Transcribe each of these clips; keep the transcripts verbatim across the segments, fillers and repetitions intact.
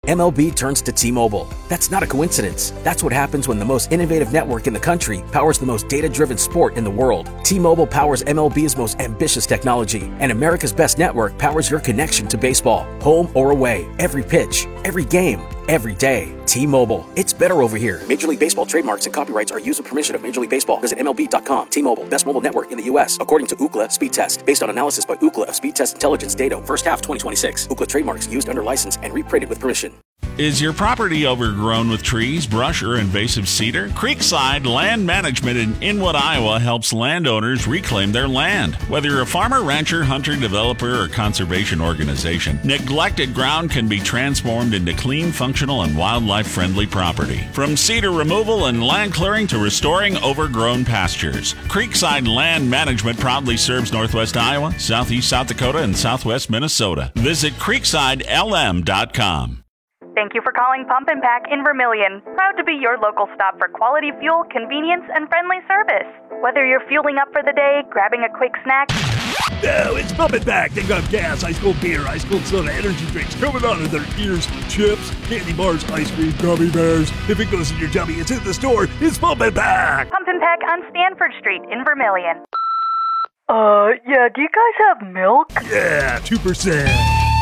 M L B turns to T-Mobile. That's not a coincidence. That's what happens when the most innovative network in the country powers the most data-driven sport in the world. T-Mobile powers M L B's most ambitious technology, and America's best network powers your connection to baseball, home or away, every pitch, every game, every day. T-Mobile. It's better over here. Major League Baseball trademarks and copyrights are used with permission of Major League Baseball. Visit M L B dot com. T-Mobile. Best mobile network in the U S according to Ookla Speed Test. Based on analysis by Ookla of Speed Test Intelligence data. First half twenty twenty-six. Ookla trademarks used under license and reprinted with permission. Is your property overgrown with trees, brush, or invasive cedar? Creekside Land Management in Inwood, Iowa helps landowners reclaim their land. Whether you're a farmer, rancher, hunter, developer, or conservation organization, neglected ground can be transformed into clean, functional, and wildlife-friendly property. From cedar removal and land clearing to restoring overgrown pastures, Creekside Land Management proudly serves Northwest Iowa, Southeast South Dakota, and Southwest Minnesota. Visit creekside L M dot com. Thank you for calling Pump and Pack in Vermilion. Proud to be your local stop for quality fuel, convenience, and friendly service. Whether you're fueling up for the day, grabbing a quick snack. No, it's Pump and Pack. They got gas, ice cold beer, ice cold soda, energy drinks coming out of their ears, chips, candy bars, ice cream, gummy bears. If it goes in your tummy, it's in the store. It's Pump and Pack. Pump and Pack on Stanford Street in Vermilion. Uh, yeah, do you guys have milk? Yeah, two percent.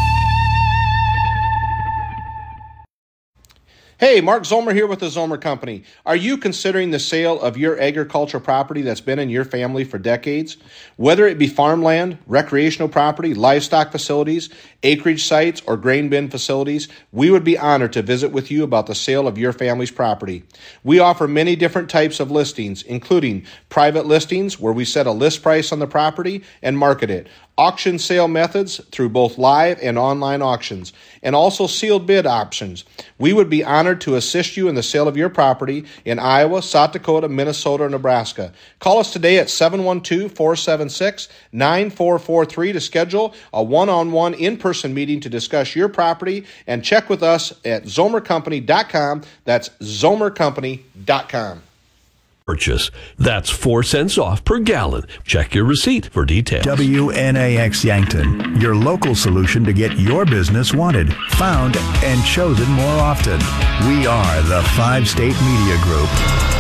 Hey, Mark Zomer here with the Zomer Company. Are you considering the sale of your agricultural property that's been in your family for decades? Whether it be farmland, recreational property, livestock facilities, acreage sites, or grain bin facilities, we would be honored to visit with you about the sale of your family's property. We offer many different types of listings, including private listings where we set a list price on the property and market it, auction sale methods through both live and online auctions, and also sealed bid options. We would be honored to assist you in the sale of your property in Iowa, South Dakota, Minnesota, or Nebraska. Call us today at seven one two, four seven six, nine four four three to schedule a one-on-one in-person meeting to discuss your property, and check with us at zomer company dot com. That's zomer company dot com. Purchase. That's four cents off per gallon. Check your receipt for details. W N A X Yankton, your local solution to get your business wanted, found, and chosen more often. We are the Five State Media Group.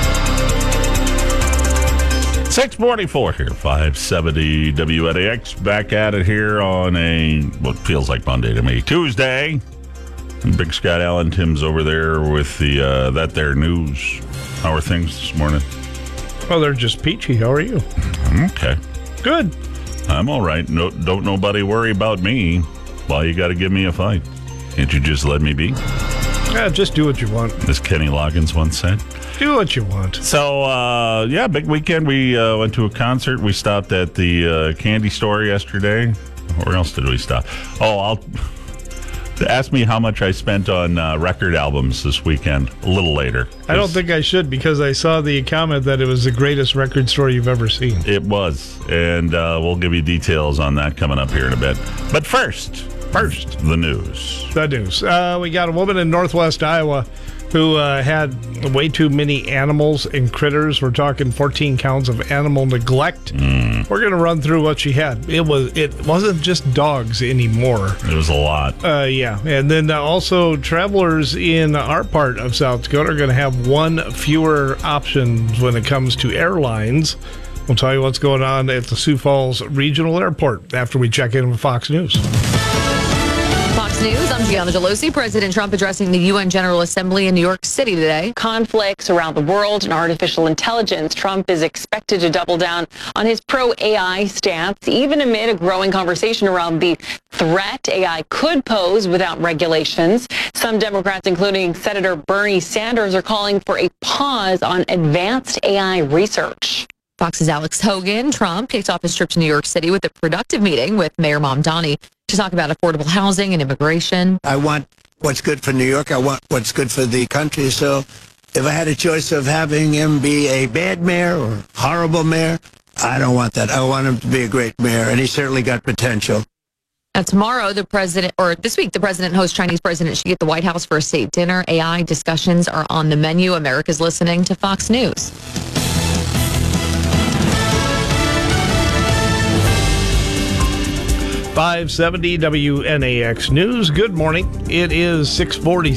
six forty-four here, five seventy W N A X. Back at it here on a, what feels like Monday to me, Tuesday. And Big Scott Allen, Tim's over there with the uh, That There News. How are things this morning? Well, they're just peachy. How are you? Okay. Good. I'm all right. No, don't nobody worry about me. Well, you got to give me a fight. Can't you just let me be? Yeah, just do what you want. As Kenny Loggins once said. Do what you want. So, uh, yeah, big weekend. We uh, went to a concert. We stopped at the uh, candy store yesterday. Where else did we stop? Oh, I'll... Ask me how much I spent on uh, record albums this weekend a little later. I don't think I should, because I saw the comment that it was the greatest record store you've ever seen. It was, and uh, we'll give you details on that coming up here in a bit. But first, first, the news. The news. Uh, we got a woman in Northwest Iowa who uh, had way too many animals and critters. We're talking fourteen counts of animal neglect. Mm. We're going to run through what she had. It was it wasn't just dogs anymore. It was a lot. Uh, yeah, and then uh, also travelers in our part of South Dakota are going to have one fewer options when it comes to airlines. We'll tell you what's going on at the Sioux Falls Regional Airport after we check in with Fox News. Fox News, I'm Gianna Gelosi. President Trump addressing the U N General Assembly in New York City today. Conflicts around the world and artificial intelligence. Trump is expected to double down on his pro-A I stance, even amid a growing conversation around the threat A I could pose without regulations. Some Democrats, including Senator Bernie Sanders, are calling for a pause on advanced A I research. Fox's Alex Hogan. Trump kicked off his trip to New York City with a productive meeting with Mayor Mamdani to talk about affordable housing and immigration. I want what's good for New York. I want what's good for the country. So if I had a choice of having him be a bad mayor or horrible mayor, I don't want that. I want him to be a great mayor, and he certainly got potential. Now, tomorrow, the president, or this week, the president hosts Chinese President Xi at the White House for a state dinner. A I discussions are on the menu. America's listening to Fox News. five seventy W N A X News. Good morning. It is six forty.